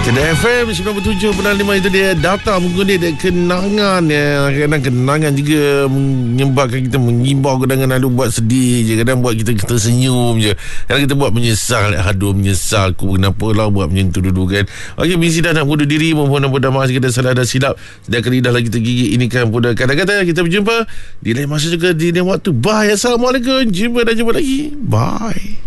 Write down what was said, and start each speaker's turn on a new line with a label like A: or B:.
A: Kedah FM 97.5 itu dia data menggunakan kenangan ya. Kadang kenangan juga menyebabkan kita mengimbau, kadang ada buat sedih je, kadang buat kita senyum je, kadang kita buat menyesal. Aduh, menyesal aku kenapa lah buat macam tu dulu kan. Okey, misi dah nak bunuh diri, mohon ampun dan maaf jika ada salah dan silap. Sediakan lidah lagi tergigit. Ini kan pun kata-kata. Kita berjumpa di lain masa juga, di lain waktu. Bye. Assalamualaikum. Jumpa lagi. Bye.